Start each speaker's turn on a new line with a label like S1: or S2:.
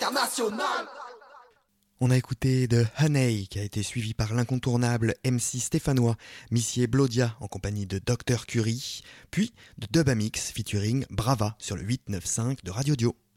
S1: international.
S2: On a écouté de Honey, qui a été suivi par l'incontournable MC stéphanois Missier Blodia en compagnie de Dr Curie, puis de Dubamix featuring Brava sur le 895 de Radio Dio.